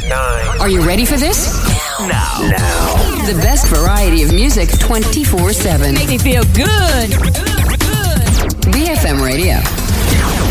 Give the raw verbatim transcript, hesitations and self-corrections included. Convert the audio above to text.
nine. Are you ready for this? Now. Now. The best variety of music twenty-four seven. Make me feel good. Good, good. B F M Radio.